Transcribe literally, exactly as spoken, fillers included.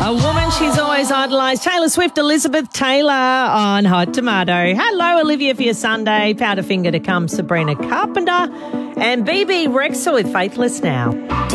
A woman she's always idolised. Taylor Swift, Elizabeth Taylor on Hot Tomato. Hello, Olivia for your Sunday. Powderfinger to come, Sabrina Carpenter. And B B Rexa with Faithless Now.